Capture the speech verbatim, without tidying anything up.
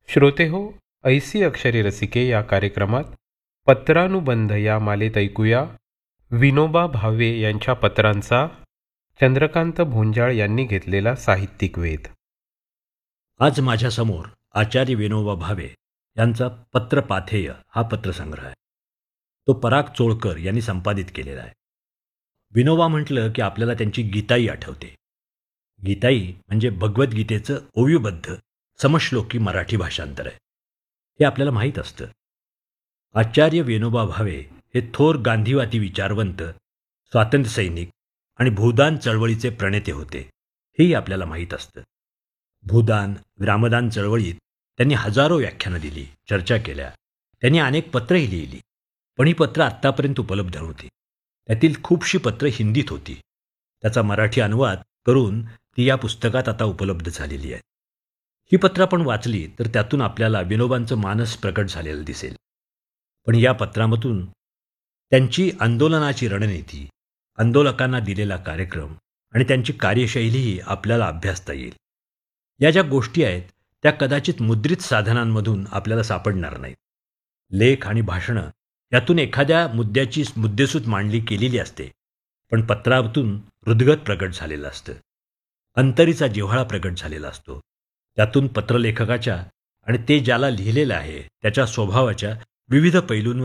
श्रोते हो, ऐसी अक्षरे रसिके या कार्यक्रमात पत्रानुबंध या मालेत ऐकूया विनोबा भावे यांच्या पत्रांचा चंद्रकांत भोंजाळ यांनी घेतलेला साहित्यिक वेध. आज माझ्यासमोर आचार्य विनोबा भावे यांचा पत्रपाथेय हा पत्रसंग्रह आहे. तो पराग चोळकर यांनी संपादित केलेला आहे. विनोबा म्हटलं की आपल्याला त्यांची गीताई आठवते. गीताई म्हणजे भगवद्गीतेचं ओवीबद्ध समश्लोकी मराठी भाषांतर आहे. हे आपल्याला माहीत असतं. आचार्य विनोबा भावे हे थोर गांधीवादी विचारवंत, स्वातंत्र्यसैनिक आणि भूदान चळवळीचे प्रणेते होते, हेही आपल्याला माहीत असतं. भूदान, ग्रामदान चळवळीत त्यांनी हजारो व्याख्यानं दिली, चर्चा केल्या. त्यांनी अनेक पत्रंही लिहिली, पण ही पत्रं आत्तापर्यंत उपलब्ध नव्हती. त्यातील खूपशी पत्रं हिंदीत होती. त्याचा मराठी अनुवाद करून ती या पुस्तकात आता उपलब्ध झालेली आहे. ही पत्रं आपण वाचली तर त्यातून आपल्याला विनोबांचं मानस प्रकट झालेलं दिसेल. पण या पत्रामधून त्यांची आंदोलनाची रणनीती, आंदोलकांना दिलेला कार्यक्रम आणि त्यांची कार्यशैलीही आपल्याला अभ्यासता येईल. या ज्या गोष्टी आहेत त्या कदाचित मुद्रित साधनांमधून आपल्याला सापडणार नाहीत. लेख आणि भाषणं यातून एखाद्या मुद्द्याची मुद्देसूद मांडणी केलेली असते, पण पत्रातून हृदगत प्रकट झालेलं असतं. अंतरीचा जिव्हाळा प्रकट झालेला असतो. त्यातून पत्रलेखकाच्या आणि ते ज्याला लिहिलेलं आहे त्याच्या स्वभावाच्या विविध पैलूंवर